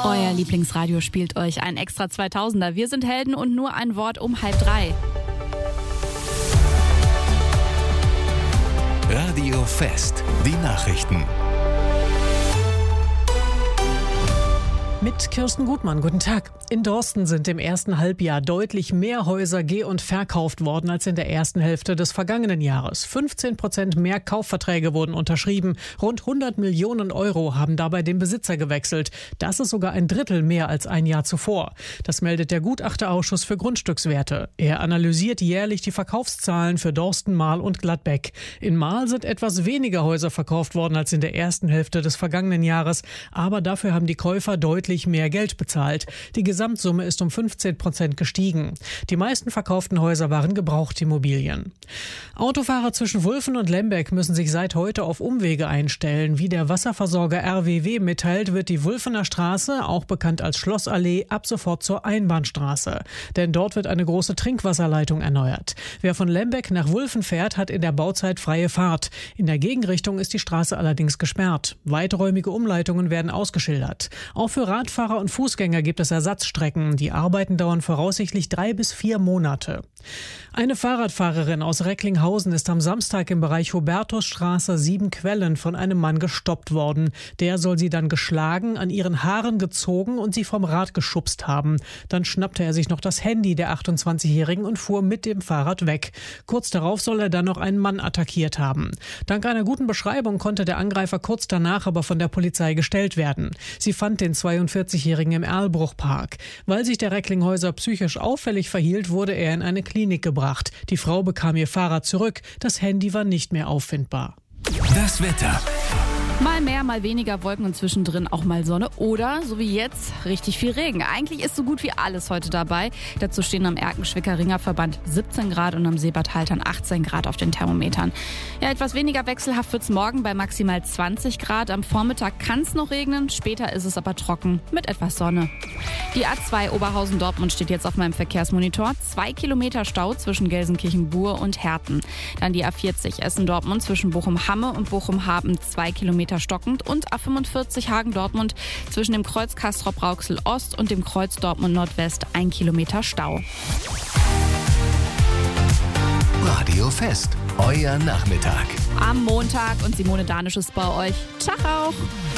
Euer Lieblingsradio spielt euch ein extra 2000er. Wir sind Helden und nur ein Wort um 2:30. Radio Fest, die Nachrichten. Mit Kirsten Gutmann, guten Tag. In Dorsten sind im ersten Halbjahr deutlich mehr Häuser geh- und verkauft worden als in der ersten Hälfte des vergangenen Jahres. 15% mehr Kaufverträge wurden unterschrieben. Rund 100 Millionen Euro haben dabei den Besitzer gewechselt. Das ist sogar ein Drittel mehr als ein Jahr zuvor. Das meldet der Gutachterausschuss für Grundstückswerte. Er analysiert jährlich die Verkaufszahlen für Dorsten, Marl und Gladbeck. In Marl sind etwas weniger Häuser verkauft worden als in der ersten Hälfte des vergangenen Jahres. Aber dafür haben die Käufer deutlich mehr Geld bezahlt. Die Gesamtsumme ist um 15% gestiegen. Die meisten verkauften Häuser waren Gebrauchtimmobilien. Autofahrer zwischen Wulfen und Lembeck müssen sich seit heute auf Umwege einstellen. Wie der Wasserversorger RWW mitteilt, wird die Wulfener Straße, auch bekannt als Schlossallee, ab sofort zur Einbahnstraße. Denn dort wird eine große Trinkwasserleitung erneuert. Wer von Lembeck nach Wulfen fährt, hat in der Bauzeit freie Fahrt. In der Gegenrichtung ist die Straße allerdings gesperrt. Weiträumige Umleitungen werden ausgeschildert. Auch für Radfahrer und Fußgänger gibt es Ersatzstrecken. Die Arbeiten dauern voraussichtlich 3 bis 4 Monate. Eine Fahrradfahrerin aus Recklinghausen ist am Samstag im Bereich Hubertusstraße 7 Quellen von einem Mann gestoppt worden. Der soll sie dann geschlagen, an ihren Haaren gezogen und sie vom Rad geschubst haben. Dann schnappte er sich noch das Handy der 28-Jährigen und fuhr mit dem Fahrrad weg. Kurz darauf soll er dann noch einen Mann attackiert haben. Dank einer guten Beschreibung konnte der Angreifer kurz danach aber von der Polizei gestellt werden. Sie fand den 42-Jährigen im Erlbruchpark. Weil sich der Recklinghäuser psychisch auffällig verhielt, wurde er in eine Klinik gebracht. Die Frau bekam ihr Fahrrad zurück. Das Handy war nicht mehr auffindbar. Das Wetter. Mal mehr, mal weniger Wolken und zwischendrin auch mal Sonne oder, so wie jetzt, richtig viel Regen. Eigentlich ist so gut wie alles heute dabei. Dazu stehen am Erkenschwicker Ringerverband 17 Grad und am Seebad Haltern 18 Grad auf den Thermometern. Ja, etwas weniger wechselhaft wird's morgen bei maximal 20 Grad. Am Vormittag kann es noch regnen, später ist es aber trocken mit etwas Sonne. Die A2 Oberhausen-Dortmund steht jetzt auf meinem Verkehrsmonitor. 2 Kilometer Stau zwischen Gelsenkirchen-Buhr und Herten. Dann die A40 Essen-Dortmund zwischen Bochum-Hamme und Bochum-Haben 2 Kilometer stockend und A45 Hagen-Dortmund zwischen dem Kreuz Castrop-Rauxel Ost und dem Kreuz Dortmund Nordwest 1 Kilometer Stau. Radio Fest, euer Nachmittag. Am Montag und Simone Danisch ist bei euch. Ciao!